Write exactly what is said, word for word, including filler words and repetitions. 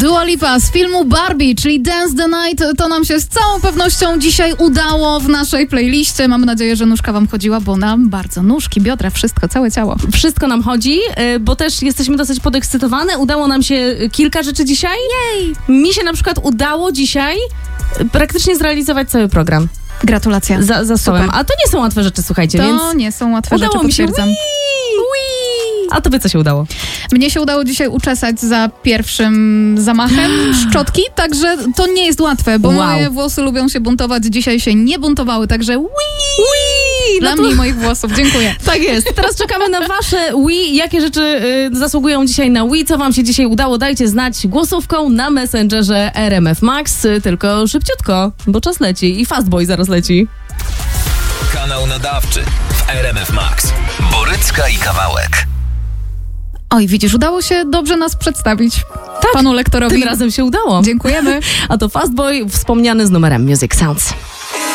Dua Lipa z filmu Barbie, czyli Dance the Night. To nam się z całą pewnością dzisiaj udało w naszej playliście. Mam nadzieję, że nóżka wam chodziła, bo nam bardzo nóżki, biodra, wszystko, całe ciało. Wszystko nam chodzi, bo też jesteśmy dosyć podekscytowane. Udało nam się kilka rzeczy dzisiaj. Jej! Mi się na przykład udało dzisiaj praktycznie zrealizować cały program. Gratulacje. Za, za stołem. A to nie są łatwe rzeczy, słuchajcie, to więc... nie są łatwe udało rzeczy, mi się. potwierdzam. A tobie co się udało? Mnie się udało dzisiaj uczesać za pierwszym zamachem szczotki, także to nie jest łatwe, bo Wow. moje włosy lubią się buntować. Dzisiaj się nie buntowały, także wii! Dla No to- mnie i moich włosów. Dziękuję. Tak jest. Teraz czekamy na wasze Wii. Jakie rzeczy y, zasługują dzisiaj na Wii? Co wam się dzisiaj udało? Dajcie znać głosówką na Messengerze R M F Max. Y, Tylko szybciutko, bo czas leci i Fastboy zaraz leci. Kanał nadawczy w R M F Max. Borycka i Kawałek. Oj, widzisz, udało się dobrze nas przedstawić Tak, panu lektorowi. Tym razem się udało. Dziękujemy. A to Fastboy wspomniany z numerem Music Sounds.